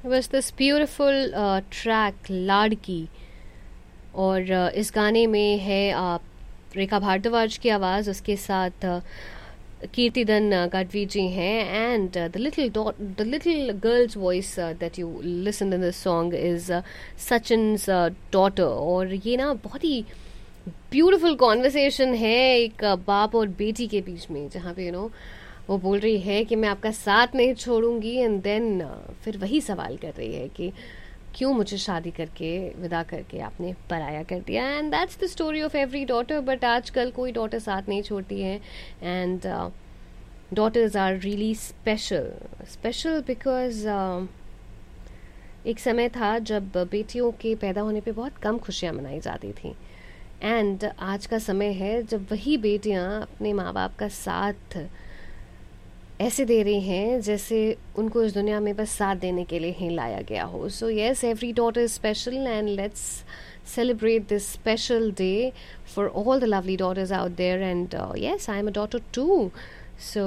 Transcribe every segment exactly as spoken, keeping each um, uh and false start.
was this beautiful uh, track लाड़की. और uh, इस गाने में है uh, रेखा भारद्वाज की आवाज़, उसके साथ uh, कीर्तिदन गढ़वी जी हैं, and the little the little girls voice that you listen in this song is Sachin's daughter. और ये ना बहुत ही ब्यूटिफुल कॉन्वर्सेशन है एक uh, बाप और बेटी के बीच में, जहाँ पे यू you नो know, वो बोल रही है कि मैं आपका साथ नहीं छोड़ूंगी, एंड देन uh, फिर वही सवाल कर रही है कि क्यों मुझे शादी करके विदा करके आपने पराया कर दिया. And that's the story of every daughter. But आजकल कोई डॉटर साथ नहीं छोड़ती है, and daughters are really special special because एक समय था जब बेटियों के पैदा होने पे बहुत कम खुशियाँ मनाई जाती थी, एंड आज का समय है जब वही बेटियाँ अपने माँ बाप का साथ ऐसे दे रही हैं जैसे उनको इस दुनिया में बस साथ देने के लिए ही लाया गया हो. So yes, every daughter is special, and let's celebrate this special day for all the lovely daughters out there. And uh, yes, I am a daughter too, so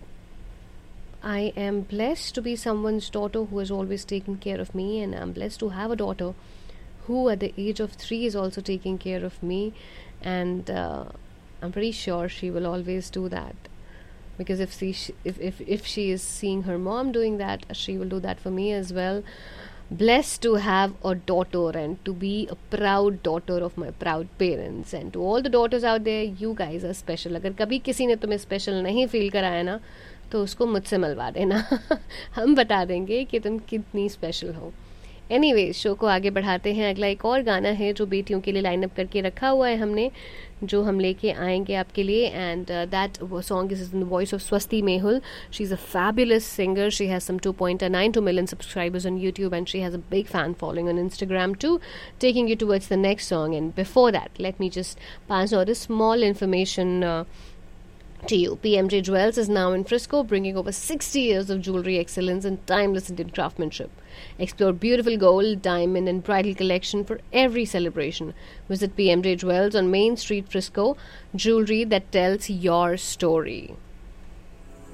I am blessed to be someone's daughter who has always taken care of me, and I'm blessed to have a daughter who at the age of three is also taking care of me, and uh, I'm pretty sure she will always do that, because if she if, if if she is seeing her mom doing that, she will do that for me as well. Blessed to have a daughter and to be a proud daughter of my proud parents. And to all the daughters out there, you guys are special. अगर कभी किसी ने तुम्हें special नहीं feel कराया ना, तो उसको मुझसे मिलवा देना. हम बता देंगे कि तुम कितनी स्पेशल हो. एनीवेज, शो को आगे बढ़ाते हैं. अगला एक और गाना है जो बेटियों के लिए लाइन अप करके रखा हुआ है हमने, जो हम लेके आएंगे आपके लिए. And that song is in the voice of स्वस्ति Mehul. She is a fabulous singer. She has some two point nine two million subscribers on YouTube, and she has a big fan following on Instagram to. Taking you towards the next song, and before that let me just pass on this small information to you. P M J Jewels is now in Frisco, bringing over sixty years of jewelry excellence and timeless Indian craftsmanship. Explore beautiful gold, diamond and bridal collection for every celebration. Visit P M J Jewels on Main Street, Frisco. Jewelry that tells your story.